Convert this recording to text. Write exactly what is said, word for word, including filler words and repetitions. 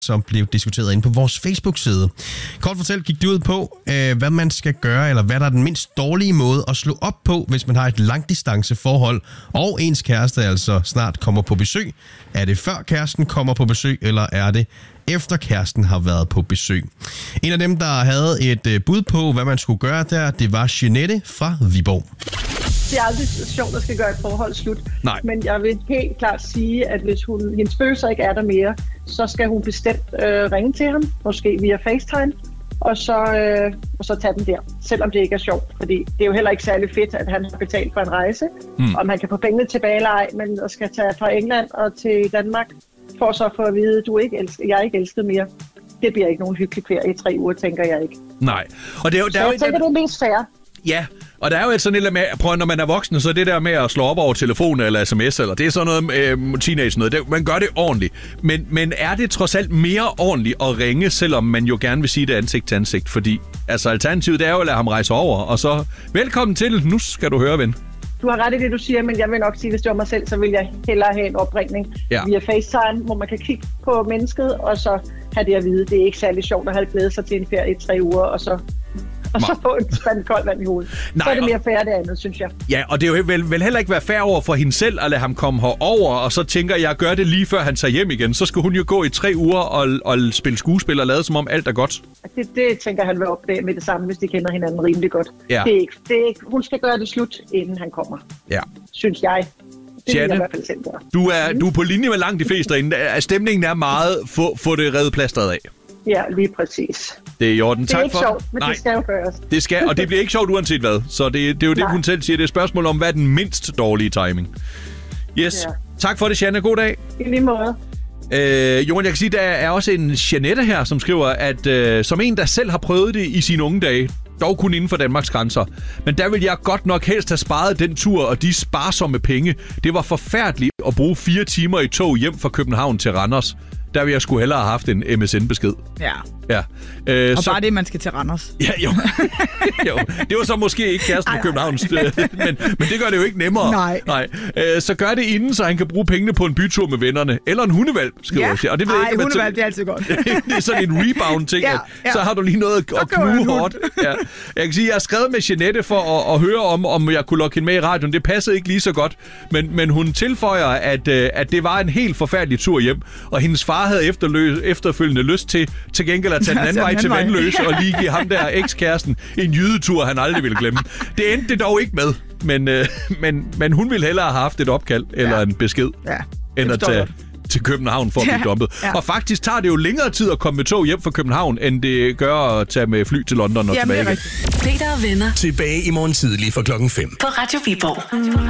som blev diskuteret inde på vores Facebook-side. Kort fortalt gik det ud på, øh, hvad man skal gøre, eller hvad der er den mindst dårlige måde at slå op på, hvis man har et langdistanceforhold, og ens kæreste altså snart kommer på besøg. Er det før kæresten kommer på besøg, eller er det efter kæresten har været på besøg? En af dem, der havde et øh, bud på, hvad man skulle gøre der, det var Jeanette fra Viborg. Det er aldrig sjovt, at skal gøre et forhold slut. Nej. Men jeg vil helt klart sige, at hvis hun, hendes følelser ikke er der mere, så skal hun bestemt øh, ringe til ham, måske via FaceTime, og så, øh, og så tage den der, selvom det ikke er sjovt. Fordi det er jo heller ikke særlig fedt, at han har betalt for en rejse, mm. om han kan få pengene tilbage eller ej, men skal tage fra England og til Danmark, for så for at vide, at du ikke elsker, jeg er ikke elsket mere. Det bliver ikke nogen hyggelig ferie i tre uger, tænker jeg ikke. Nej. Og det er jo, der så er jo jeg tænker, det er mest fair. Ja, og der er jo et sådan et med, prøv, når man er voksen, så det der med at slå op over telefon eller sms, eller det er sådan noget øh, teenage noget, det, man gør det ordentligt. Men, men er det trods alt mere ordentligt at ringe, selvom man jo gerne vil sige det ansigt til ansigt? Fordi altså, alternativet er jo at lade ham rejse over, og så velkommen til, nu skal du høre, ven. Du har ret i det, du siger, men jeg vil nok sige, hvis det var mig selv, så vil jeg hellere have en opringning ja. via FaceTime, hvor man kan kigge på mennesket, og så have det at vide. Det er ikke særlig sjovt at have glædet sig til en ferie i tre uger, og så... Og så få en spand koldt vand i hovedet. Nej, så er det mere fair det andet, synes jeg. Ja, og det er jo vel, vel heller ikke være fair over for hende selv at lade ham komme herover, og så tænker jeg, gør det lige før han tager hjem igen. Så skal hun jo gå i tre uger og, og spille skuespil og lade som om alt er godt. Det, det tænker han vil opdage med det samme, hvis de kender hinanden rimelig godt. Ja. Det er ikke, det er ikke, hun skal gøre det slut, inden han kommer. Ja. Synes jeg. Det Janne, jeg i hvert fald selv gøre. Du er, du er på linje med langt de fleste derinde. Stemningen er meget, få, få det reddet plastret af. Ja, lige præcis. Det er i orden. Det er tak ikke for... sjovt, men Nej. det skal jo gøres. Det skal, og det bliver ikke sjovt uanset hvad. Så det, det er jo det, Nej. hun selv siger. Det er et spørgsmål om, hvad er den mindst dårlige timing. Yes. Ja. Tak for det, Janne. God dag. I lige måde. Øh, Johan, jeg kan sige, der er også en Jeanette her, som skriver, at øh, som en, der selv har prøvet det i sine unge dage, dog kun inden for Danmarks grænser, men der vil jeg godt nok helst have sparet den tur og de sparsomme penge. Det var forfærdeligt at bruge fire timer i tog hjem fra København til Randers. Der vil jeg sgu hellere have haft en M S N-besked. Ja. Ja. Øh, og så... bare det, man skal til Randers. Ja, jo. jo. Det var så måske ikke kæresten på København, men, men det gør det jo ikke nemmere. Nej. Nej. Øh, så gør det inden, så han kan bruge pengene på en bytur med vennerne. Eller en hundevalg, skriver ja. jeg. Og det ved Ej, ikke, hundevalg, det er altid godt. det er sådan en rebound-ting, ja, ja. Så har du lige noget at, at knuge hårdt. Ja. Jeg kan sige, jeg har skrevet med Jeanette for at, at høre om, om jeg kunne lokke hende med i radioen. Det passede ikke lige så godt, men, men hun tilføjer, at, at det var en helt forfærdelig tur hjem, og hendes far havde efterløs, efterfølgende lyst til til gengæld at tage den anden vej til Vandløs og lige give ham der ekskæresten en jydetur, han aldrig ville glemme. Det endte det dog ikke med, men, øh, men, men hun ville hellere have haft et opkald eller ja. en besked, ja. end at tage til København for at blive ja. dumpet. Ja. Og faktisk tager det jo længere tid at komme med tog hjem fra København, end det gør at tage med fly til London og Jamen, tilbage. Peter og venner. Tilbage i morgen tidlig for klokken fem. På Radio Viborg.